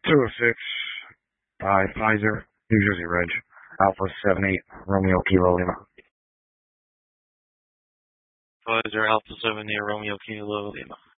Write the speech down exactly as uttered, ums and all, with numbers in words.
two oh six by Pfizer, New Jersey Reg, Alpha seven eight, Romeo Kilo Lima. Pfizer Alpha seven eight Romeo Kilo Lima.